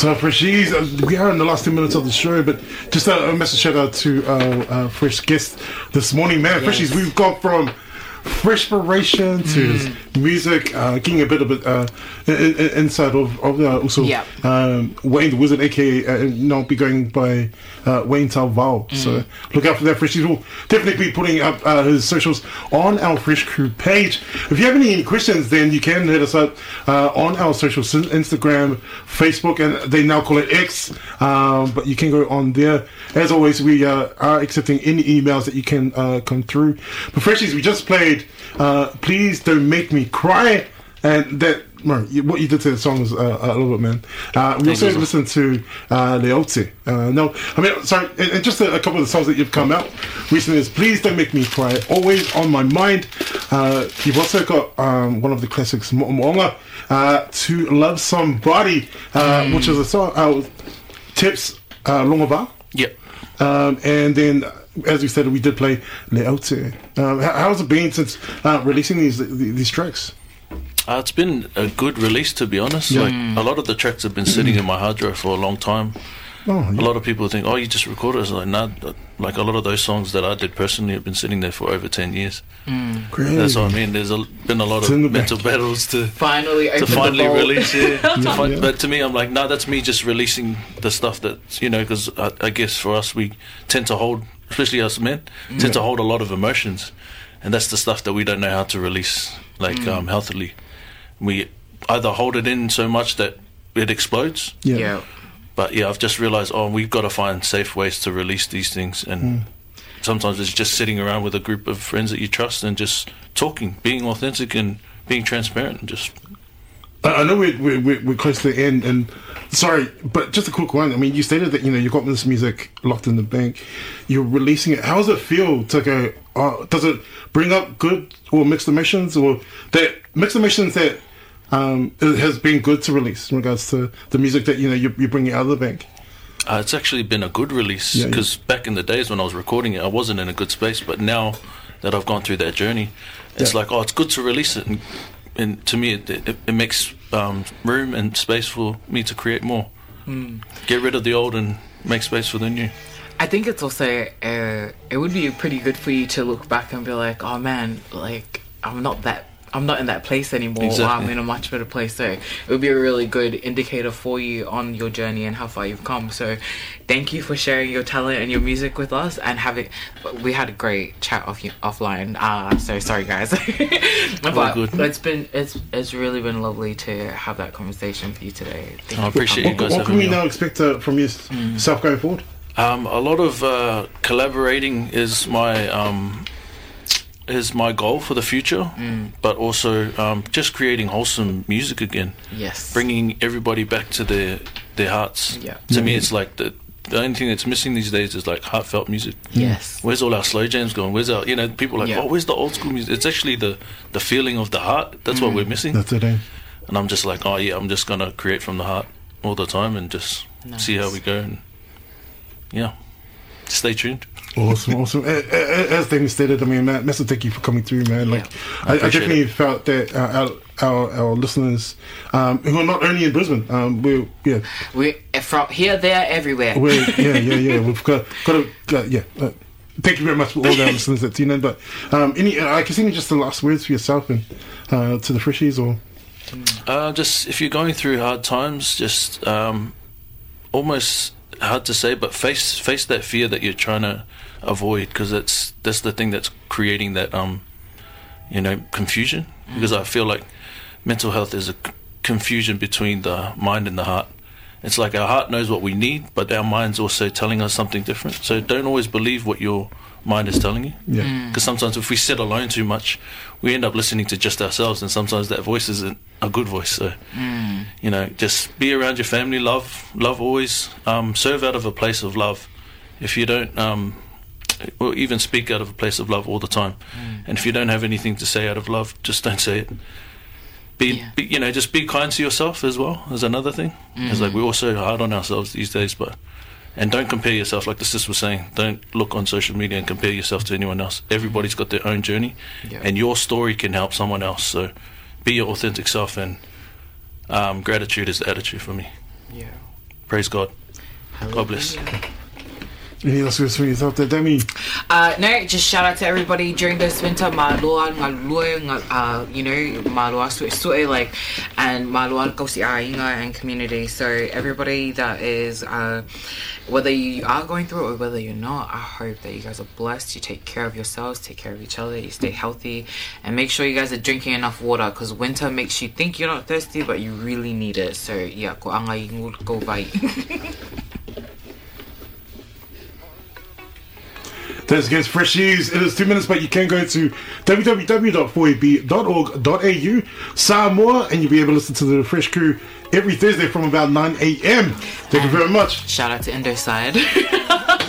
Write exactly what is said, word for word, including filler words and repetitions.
So Freshies, uh, we are in the last ten minutes of the show, but just a, a massive shout out to our uh, fresh guest this morning, man. Yes. Freshies, we've gone from Freshpiration to Mm. music, uh, getting a bit of it uh, in, in, inside of, of uh, also Yeah. um, Wayne the Wizard, aka uh, now be going by uh, Wayne Talval. Mm. So look out for that. Freshies will definitely be putting up uh, his socials on our Fresh Crew page. If you have any questions, then you can hit us up uh, on our socials, Instagram, Facebook, and they now call it X. Um, but you can go on there. As always, we uh, are accepting any emails that you can uh, come through. But Freshies, we just played uh, Please Don't Make Me Cry, and that, man, you- what you did to the song was uh, I love it, man. Uh, we also you. listened to uh, Leote. Uh, no, I mean, sorry, and, and just a, a couple of the songs that you've come out recently is Please Don't Make Me Cry, Always on My Mind. Uh, you've also got um, one of the classics, Mo'onga, uh, To Love Somebody, uh, which is a song, uh, Tips uh, Longava. Yep. Um, and then, as we said, we did play Leote. Um, how, how's it been since uh, releasing these these tracks? Uh, it's been a good release, to be honest. Yeah. Like a lot of the tracks have been sitting in my hard drive for a long time. Oh, A yeah. lot of people think, "Oh, you just recorded it." It's like, nah. Like a lot of those songs that I did personally have been sitting there for over ten years. Crazy. That's what I mean. There's a, been a lot It's of in the mental back. battles to Finally, to open the finally vault. release it. To Yeah, fin- yeah. But to me, I'm like, no, that's me just releasing the stuff that, you know, because I, I guess for us, we tend to hold, especially us men, tend to hold a lot of emotions. And that's the stuff that we don't know how to release, like, um, healthily. We either hold it in so much that it explodes. Yeah. Yeah. But yeah, I've just realized, oh, we've got to find safe ways to release these things. And sometimes it's just sitting around with a group of friends that you trust and just talking, being authentic and being transparent and just I I know we're, we're, we're close to the end, and sorry, but just a quick one. I mean, you stated that, you know, you got this music locked in the bank, you're releasing it. How does it feel to go, uh, does it bring up good or mixed emotions, or that mixed emotions that um, it has been good to release in regards to the music that, you know, you're, you're bringing out of the bank? Uh, it's actually been a good release Yeah, yeah. because back in the days when I was recording it, I wasn't in a good space. But now that I've gone through that journey, it's Yeah. like, oh, it's good to release it. And, and to me, it, it, it makes um, room and space for me to create more. Get rid of the old and make space for the new. I think it's also uh, it would be pretty good for you to look back and be like, oh man, like I'm not that I'm not in that place anymore. Or Exactly. I'm in a much better place. So it would be a really good indicator for you on your journey and how far you've come. So thank you for sharing your talent and your music with us and having. We had a great chat off offline. Ah, so sorry guys. But good. it's been it's it's really been lovely to have that conversation with you today. Thank I you. appreciate you What, guys what having can we me now on. expect uh, from yourself going forward? Um, a lot of uh, collaborating is my um, is my goal for the future, but also um, just creating wholesome music again, Yes. bringing everybody back to their their hearts. Yeah. To me, it's like the the only thing that's missing these days is like heartfelt music. Yes. Where's all our slow jams going? Where's our, you know, people are like, Yeah. oh, where's the old school music? It's actually the the feeling of the heart. That's what we're missing. That's it, eh? And I'm just like, oh yeah, I'm just gonna create from the heart all the time and just see how Nice. we go. And yeah, stay tuned. Awesome, awesome. A- a- As Damien stated, I mean, man, massive thank you for coming through, man. Like, I, I appreciate definitely it. felt that uh, our, our our listeners, um, who are not only in Brisbane, um, we yeah, We from here, there, everywhere. we yeah, yeah, yeah, we've got got to uh, yeah. Uh, thank you very much for all the listeners that tune in. But um, any, uh, I guess any just the last words for yourself and uh, to the freshies, or Uh, just if you're going through hard times, just um, almost hard to say, but face face that fear that you're trying to avoid, because that's that's the thing that's creating that um, you know, confusion. Because I feel like mental health is a c- confusion between the mind and the heart. It's like our heart knows what we need, but our mind's also telling us something different. So don't always believe what your mind is telling you. yeah, Because sometimes if we sit alone too much, we end up listening to just ourselves, and sometimes that voice isn't a good voice. So, you know, just be around your family, love, love always, um, serve out of a place of love. If you don't, um, or even speak out of a place of love all the time, and if you don't have anything to say out of love, just don't say it. Be, Yeah. be you know, just be kind to yourself as well is another thing. It's like we're also hard on ourselves these days, but. And don't compare yourself, like the sis was saying. Don't look on social media and compare yourself to anyone else. Everybody's got their own journey, Yeah. and your story can help someone else. So be your authentic self, and um, gratitude is the attitude for me. Yeah. praise God. God bless. Any last words from yourself there, Demi? Uh, no, just shout out to everybody during this winter. Malua, malua, uh, you know, malua su'e like, and malua kausi ainga and community. So everybody that is, uh, whether you are going through it or whether you're not, I hope that you guys are blessed. You take care of yourselves, take care of each other, you stay healthy, and make sure you guys are drinking enough water, because winter makes you think you're not thirsty, but you really need it. So yeah, ko anga ingul go vai. That's against Fresh News. It is two minutes, but you can go to w w w dot four a b dot org dot a u, Samoa, and you'll be able to listen to the Fresh Crew every Thursday from about nine a.m. Thank and you very much. Shout out to Indoside.